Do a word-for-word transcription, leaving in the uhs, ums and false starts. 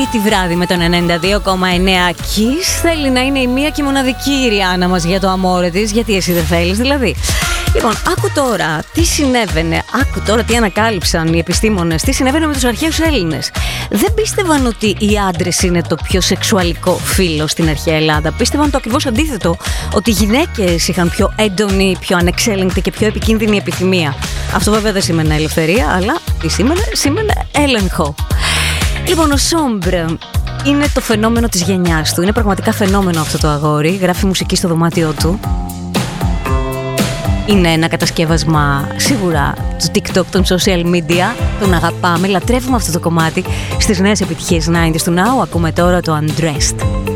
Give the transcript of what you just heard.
Τρίτη βράδυ με τον ενενήντα δύο κόμμα εννέα Kiss. Θέλει να είναι η μία και μοναδική η Ριάννα μας για το αμόρε της. Γιατί εσύ δεν θέλεις δηλαδή? Λοιπόν, άκου τώρα τι συνέβαινε. Άκου τώρα τι ανακάλυψαν οι επιστήμονες. Τι συνέβαινε με τους αρχαίους Έλληνες. Δεν πίστευαν ότι οι άντρες είναι το πιο σεξουαλικό φύλο στην αρχαία Ελλάδα. Πίστευαν το ακριβώς αντίθετο. Ότι οι γυναίκες είχαν πιο έντονη, πιο ανεξέλεγκτη και πιο επικίνδυνη επιθυμία. Αυτό βέβαια δεν σήμαινε ελευθερία, αλλά τι σήμαινε? Σήμαινε έλεγχο. Λοιπόν, ο Σόμπρ είναι το φαινόμενο της γενιάς του. Είναι πραγματικά φαινόμενο αυτό το αγόρι. Γράφει μουσική στο δωμάτιό του. Είναι ένα κατασκεύασμα σίγουρα του TikTok, των social media. Τον αγαπάμε, λατρεύουμε αυτό το κομμάτι στις νέες επιτυχίες ενενήντα του Now. Ακούμε τώρα το Undressed.